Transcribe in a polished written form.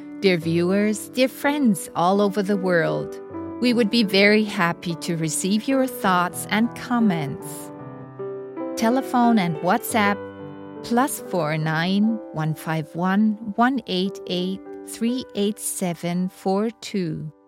Dear viewers, dear friends all over the world, we would be very happy to receive your thoughts and comments. Telephone and WhatsApp +49 151 188 38742.